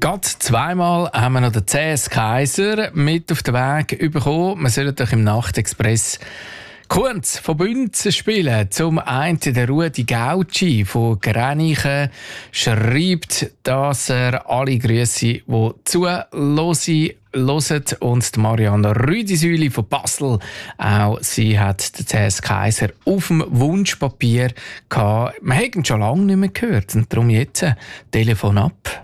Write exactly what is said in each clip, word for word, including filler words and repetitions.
Gerade zweimal haben wir noch den C S Kaiser mit auf den Weg bekommen. Wir sollen doch im Nachtexpress Kunz von Bünzen spielen. Zum einen der Rudi Gauci von Grenichen schreibt, dass er alle Grüße, die zuhören, hören. Und die Marianne Rüdisüli von Basel, auch sie hat den C S Kaiser auf dem Wunschpapier gehabt. Wir haben ihn schon lange nicht mehr gehört und darum jetzt Telefon ab.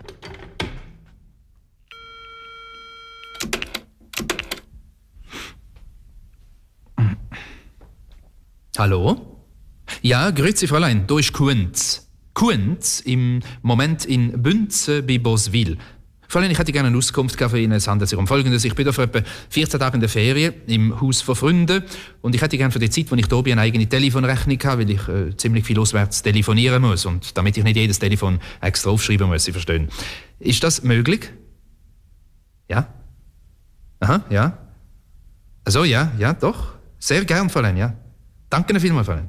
Hallo? Ja, grüezi Fräulein, da ist Kunz. Kunz, im Moment in Bünzen bei Boswil. Fräulein, ich hätte gerne eine Auskunft für Ihnen. Es handelt sich um Folgendes. Ich bin da für etwa vierzehn Tage in der Ferien im Haus von Freunden und ich hätte gerne für die Zeit, wo ich da bin, eine eigene Telefonrechnung habe, weil ich äh, ziemlich viel auswärts telefonieren muss und damit ich nicht jedes Telefon extra aufschreiben muss, Sie verstehen. Ist das möglich? Ja? Aha, ja. Also ja, ja, doch. Sehr gern, Fräulein, ja. Danke Ihnen vielmals, Fräulein.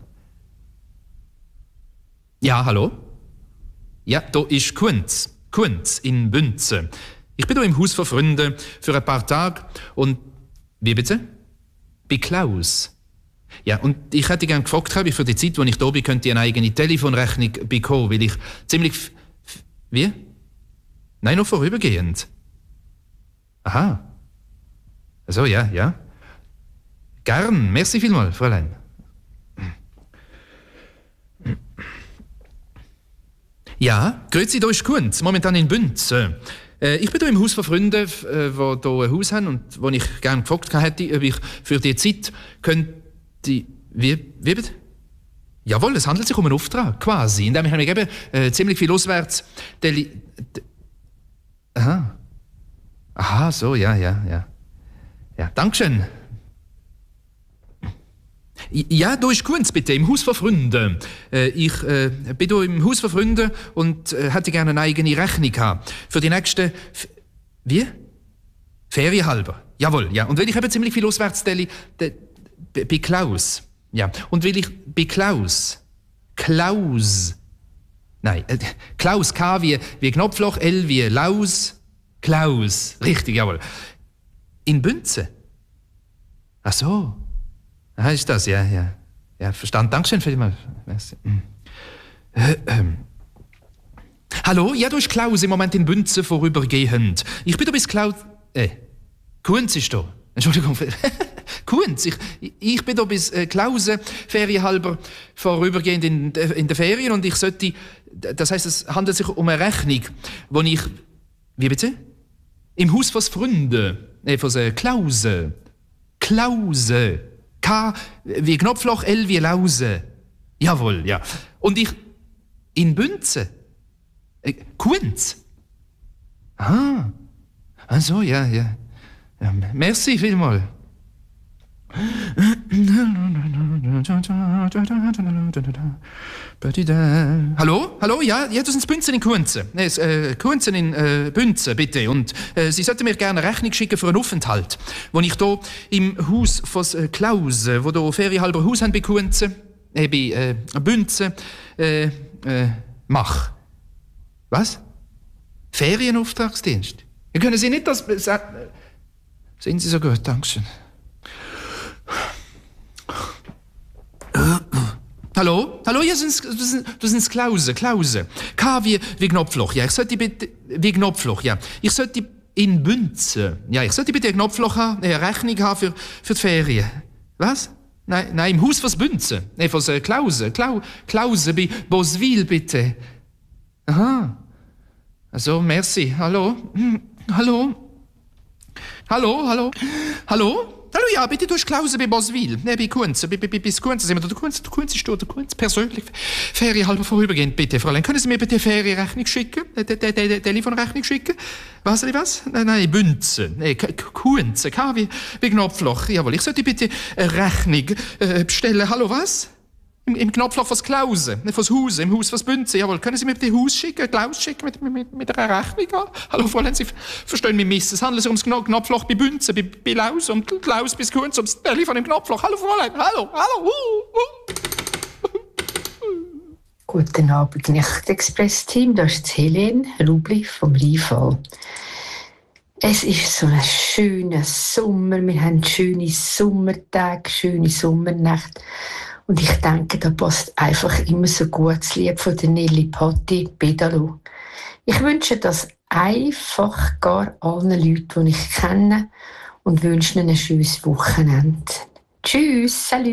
Ja, hallo? Ja, da ist Kunz. Kunz in Bünzen. Ich bin hier im Haus von Freunden für ein paar Tage und... Wie bitte? Bei Klaus. Ja, und ich hätte gerne gefragt, ob ich für die Zeit, wo ich da bin, könnte eine eigene Telefonrechnung bekommen, weil ich ziemlich... F- f- wie? Nein, noch vorübergehend. Aha. Also, ja, ja. Gern. Merci vielmals, Fräulein. Ja, grüezi, da ist Kunz, momentan in Bünzen. Äh, ich bin hier im Haus von Freunden, äh, die hier ein Haus haben und wo ich gerne gefragt hätte, ob ich für die Zeit könnte... Wie, wie bitte? Jawohl, es handelt sich um einen Auftrag, quasi, indem ich mich eben äh, ziemlich viel auswärts... Deli, de, aha. Aha, so, ja, ja, ja. Ja, Dankeschön. Ja, da ist Kunz, bitte, im Haus von Freunden. Äh, ich äh, bin hier im Haus von Freunden und äh, hätte gerne eine eigene Rechnung haben. Für die nächsten... F- Wie? Ferien halber. Jawohl, ja. Und weil ich eben ziemlich viel auswärts tele... Bei Klaus. Ja. Und weil ich... Bei Klaus. Klaus. Nein, äh, Klaus, K wie, wie Knopfloch, L wie Laus. Klaus. Richtig, jawohl. In Bünzen. Ach so. Ah, ist das, ja, ja. Ja, verstanden. Dankeschön vielmals. Äh, ähm. Hallo? Ja, da ist Klaus im Moment in Bünzen vorübergehend. Ich bin da bis Klaus... Äh, Kunz ist da. Entschuldigung. Kunz, ich, ich bin da bis äh, Klause ferienhalber vorübergehend in, in der Ferien und ich sollte... Das heisst, es handelt sich um eine Rechnung, wo ich... Wie bitte? Im Haus von Freunden. Nee, von äh, Klause. Klause. K wie Knopfloch, L wie Lause. Jawohl, ja. Und ich... In Bünzen. Äh, Kunz. Ah. Ach so, ja, ja. ja merci vielmals. Hallo? Hallo? Ja, ja, das sind Bünzen in Kunzen. Nee, äh, Kunzen in äh, Bünzen, bitte. Und äh, Sie sollten mir gerne eine Rechnung schicken für einen Aufenthalt, wo ich hier im Haus von äh, Klaus, wo hier ferienhalber Haus haben bei Kunzen, äh, bei äh, Bünzen, äh, äh, mache. Was? Ferienauftragsdienst? Ja, können Sie nicht das... Äh, sind Sie so gut, Dankeschön. Hallo? Hallo, ja, das sind, das sind Klause, Klause. K wie, wie Knopfloch, ja. Ich sollte bitte, wie Knopfloch, ja. Ich sollte in Bünzen, ja, ich sollte bitte ein Knopfloch haben, eine Rechnung haben für, für die Ferien. Was? Nein, nein, im Haus von Bünzen. Nein, von äh, Klause, Klau, Klause bei Boswil, bitte. Aha. Also, merci. Hallo? Hm. Hallo? Hallo, hallo? Hallo? Hallo, ja, bitte, du hast Klause bei Boswil. Ne, bei Kunz. Bei, bei, bei Kunz sind wir da. Der Kunz, der Kunz ist da, der Kunz persönlich. Ferienhalber vorübergehend, bitte, Fräulein. Können Sie mir bitte eine Ferienrechnung schicken? Eine Telefonrechnung schicken? Was, was? Nein, nein, Bünzen. Nee, Kunz. K wie, wie Knopfloch. Jawohl, ich sollte bitte eine Rechnung äh, bestellen. Hallo, was? Im, im Knopfloch von Klause, nicht von Haus, im Haus von Bünzen. Jawohl, können Sie mir bitte Haus schicken, Klaus schicken mit, mit, mit einer Rechnung an? Hallo, Fräulein, Sie verstehen mich miss. Es handelt sich ums Knopfloch bei Bünzen, bei, bei Laus und Klaus bis Kunz, ums Telefon im Knopfloch. Hallo, Fräulein, hallo, hallo. Uh, uh. Guten Abend, Nachtexpress-Team. Da ist Helene Rubli vom Rheinfall. Es ist so ein schöner Sommer. Wir haben schöne Sommertage, schöne Sommernächte. Und ich denke, da passt einfach immer so gut das Lied von der Nelly Patti, Pedalo. Ich wünsche das einfach gar allen Leuten, die ich kenne, und wünsche ihnen ein schönes Wochenende. Tschüss, salut!